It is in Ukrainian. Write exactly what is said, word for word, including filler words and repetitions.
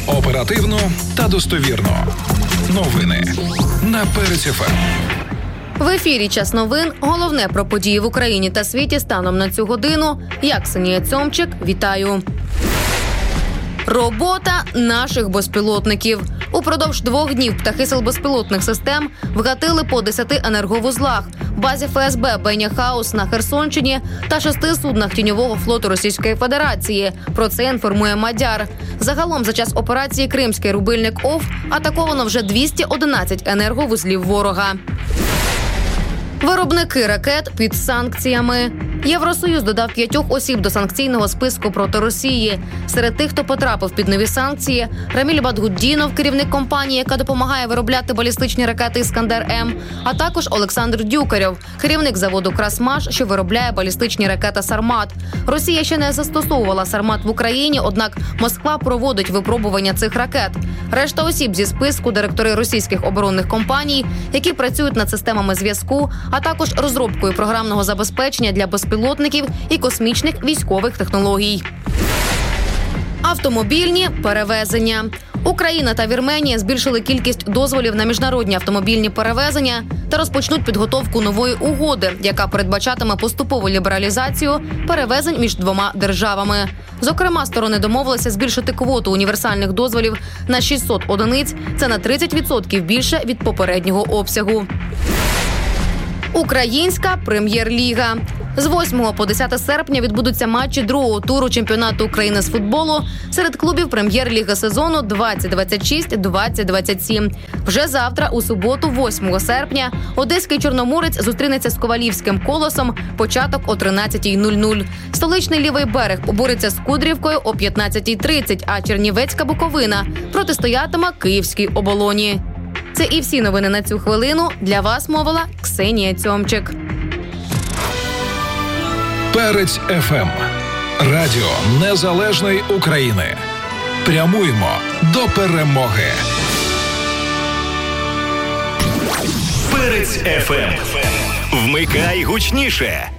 Оперативно та достовірно. Новини на Перець еф ем. В ефірі «Час новин». Головне про події в Україні та світі станом на цю годину. Я, Ксенія Цьомчик, вітаю. Робота наших безпілотників. Упродовж двох днів птахи сил безпілотних систем вгатили по десяти енерговузлах, базі еф ес бе Беня-Хаус на Херсонщині та шести суднах тіньового флоту Російської Федерації. Про це інформує Мадяр. Загалом за час операції «Кримський рубильник ОФ» атаковано вже двісті одинадцять енерговузлів ворога. Виробники ракет під санкціями. Євросоюз додав п'ятьох осіб до санкційного списку проти Росії. Серед тих, хто потрапив під нові санкції – Раміль Батгуддінов, керівник компанії, яка допомагає виробляти балістичні ракети «Іскандер-М», а також Олександр Дюкарєв, керівник заводу «Красмаш», що виробляє балістичні ракети «Сармат». Росія ще не застосовувала «Сармат» в Україні, однак Москва проводить випробування цих ракет. Решта осіб зі списку – директори російських оборонних компаній, які працюють над системами зв'язку, а також розробкою програмного забезпечення для безпілотників і космічних військових технологій. Автомобільні перевезення. Україна та Вірменія збільшили кількість дозволів на міжнародні автомобільні перевезення та розпочнуть підготовку нової угоди, яка передбачатиме поступову лібералізацію перевезень між двома державами. Зокрема, сторони домовилися збільшити квоту універсальних дозволів на шістсот одиниць, це на тридцять відсотків більше від попереднього обсягу. Українська прем'єр-ліга. З восьмого по десяте серпня відбудуться матчі другого туру чемпіонату України з футболу серед клубів прем'єр-ліги сезону двадцять двадцять шість двадцять двадцять сім. Вже завтра, у суботу, восьмого серпня, одеський Чорноморець зустрінеться з Ковалівським Колосом, початок о тринадцятій нуль нуль. Столичний Лівий берег побореться з Кудрівкою о п'ятнадцятій тридцять, а Чернівецька Буковина протистоятиме Київській Оболоні. Це і всі новини на цю хвилину. Для вас мовила Ксенія Цьомчик. Перець еф ем. Радіо Незалежної України. Прямуємо до перемоги. Перець еф ем. Вмикай гучніше.